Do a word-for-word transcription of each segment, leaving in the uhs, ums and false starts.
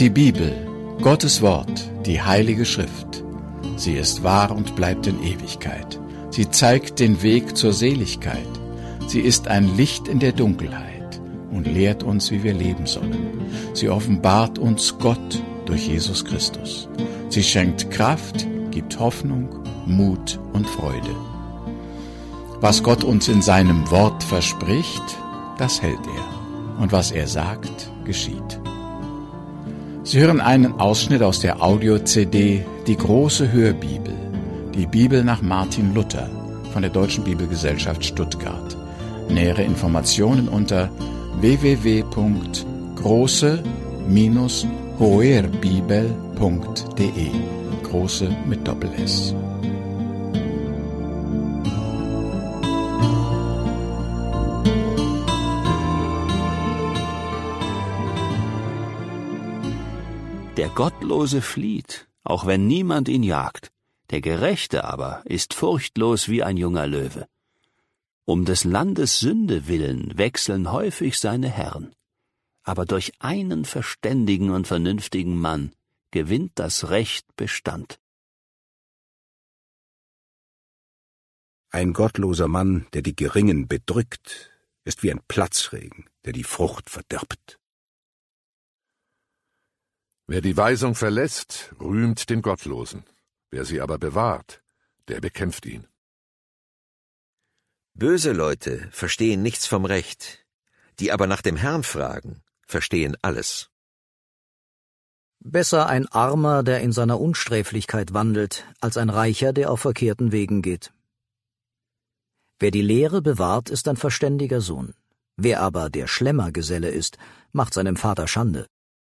Die Bibel, Gottes Wort, die Heilige Schrift. Sie ist wahr und bleibt in Ewigkeit. Sie zeigt den Weg zur Seligkeit. Sie ist ein Licht in der Dunkelheit und lehrt uns, wie wir leben sollen. Sie offenbart uns Gott durch Jesus Christus. Sie schenkt Kraft, gibt Hoffnung, Mut und Freude. Was Gott uns in seinem Wort verspricht, das hält er. Und was er sagt, geschieht. Sie hören einen Ausschnitt aus der Audio-C D Die große Hörbibel, die Bibel nach Martin Luther von der Deutschen Bibelgesellschaft Stuttgart. Nähere Informationen unter w w w punkt große Bindestrich hoerbibel punkt de. Große mit Doppel-S. Der Gottlose flieht, auch wenn niemand ihn jagt. Der Gerechte aber ist furchtlos wie ein junger Löwe. Um des Landes Sünde willen wechseln häufig seine Herren. Aber durch einen verständigen und vernünftigen Mann gewinnt das Recht Bestand. Ein gottloser Mann, der die Geringen bedrückt, ist wie ein Platzregen, der die Frucht verdirbt. Wer die Weisung verlässt, rühmt den Gottlosen. Wer sie aber bewahrt, der bekämpft ihn. Böse Leute verstehen nichts vom Recht, die aber nach dem Herrn fragen, verstehen alles. Besser ein Armer, der in seiner Unsträflichkeit wandelt, als ein Reicher, der auf verkehrten Wegen geht. Wer die Lehre bewahrt, ist ein verständiger Sohn. Wer aber der Schlemmergeselle ist, macht seinem Vater Schande.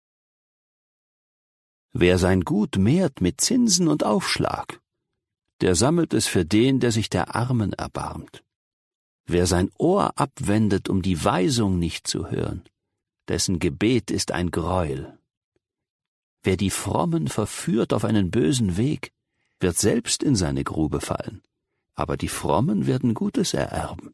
Wer sein Gut mehrt mit Zinsen und Aufschlag, der sammelt es für den, der sich der Armen erbarmt. Wer sein Ohr abwendet, um die Weisung nicht zu hören, dessen Gebet ist ein Greuel. Wer die Frommen verführt auf einen bösen Weg, wird selbst in seine Grube fallen, aber die Frommen werden Gutes ererben.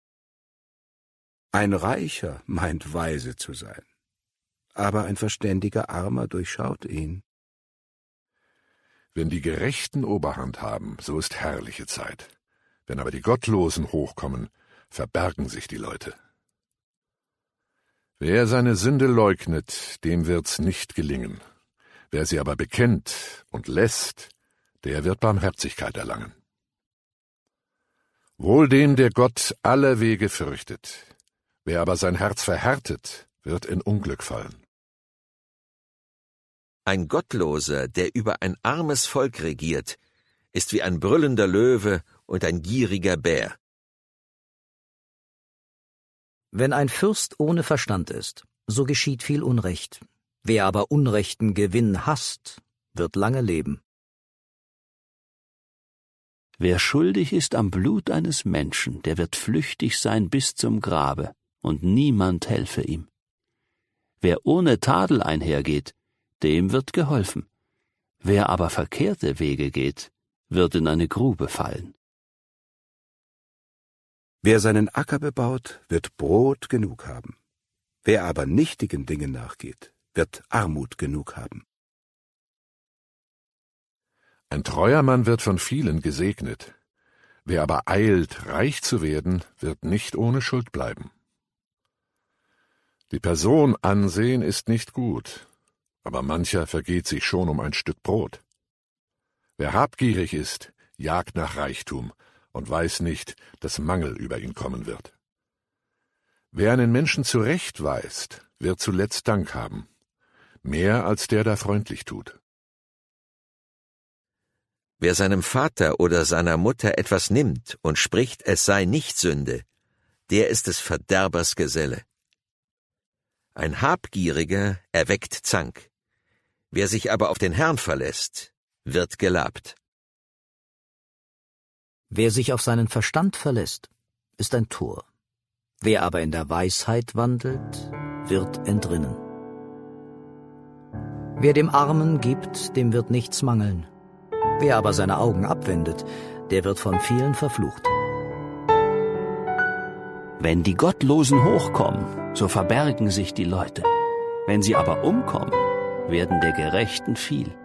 Ein Reicher meint weise zu sein, aber ein verständiger Armer durchschaut ihn. Wenn die Gerechten Oberhand haben, so ist herrliche Zeit. Wenn aber die Gottlosen hochkommen, verbergen sich die Leute. Wer seine Sünde leugnet, dem wird's nicht gelingen. Wer sie aber bekennt und lässt, der wird Barmherzigkeit erlangen. Wohl dem, der Gott aller Wege fürchtet. Wer aber sein Herz verhärtet, wird in Unglück fallen. Ein Gottloser, der über ein armes Volk regiert, ist wie ein brüllender Löwe und ein gieriger Bär. Wenn ein Fürst ohne Verstand ist, so geschieht viel Unrecht. Wer aber unrechten Gewinn hasst, wird lange leben. Wer schuldig ist am Blut eines Menschen, der wird flüchtig sein bis zum Grabe, und niemand helfe ihm. Wer ohne Tadel einhergeht, dem wird geholfen. Wer aber verkehrte Wege geht, wird in eine Grube fallen. Wer seinen Acker bebaut, wird Brot genug haben. Wer aber nichtigen Dingen nachgeht, wird Armut genug haben. Ein treuer Mann wird von vielen gesegnet. Wer aber eilt, reich zu werden, wird nicht ohne Schuld bleiben. Die Person ansehen ist nicht gut, aber mancher vergeht sich schon um ein Stück Brot. Wer habgierig ist, jagt nach Reichtum und weiß nicht, dass Mangel über ihn kommen wird. Wer einen Menschen zurechtweist, wird zuletzt Dank haben, mehr als der da freundlich tut. Wer seinem Vater oder seiner Mutter etwas nimmt und spricht, es sei nicht Sünde, der ist des Verderbers Geselle. Ein Habgieriger erweckt Zank. Wer sich aber auf den Herrn verlässt, wird gelabt. Wer sich auf seinen Verstand verlässt, ist ein Tor. Wer aber in der Weisheit wandelt, wird entrinnen. Wer dem Armen gibt, dem wird nichts mangeln. Wer aber seine Augen abwendet, der wird von vielen verflucht. Wenn die Gottlosen hochkommen, so verbergen sich die Leute. Wenn sie aber umkommen, werden der Gerechten viel.